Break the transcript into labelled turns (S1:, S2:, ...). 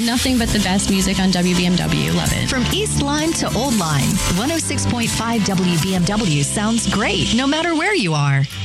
S1: Nothing but the best music on WBMW. Love it.
S2: From East Line to Old Line, 106.5 WBMW sounds great no matter where you are.